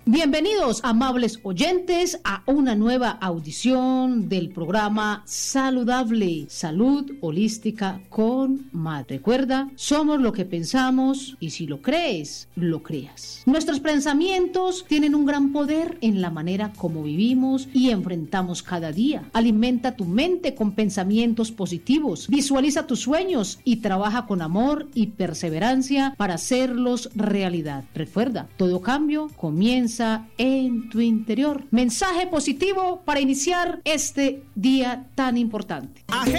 Bienvenidos, amables oyentes, a una nueva audición del programa Saludable, Salud Holística con MAD. Recuerda, somos lo que pensamos y si lo crees, lo creas. Nuestros pensamientos tienen un gran poder en la manera como vivimos y enfrentamos cada día. Alimenta tu mente con pensamientos positivos, visualiza tus sueños y trabaja con amor y perseverancia para hacerlos realidad. Recuerda, todo cambio comienza en tu interior. Mensaje positivo para iniciar este día tan importante.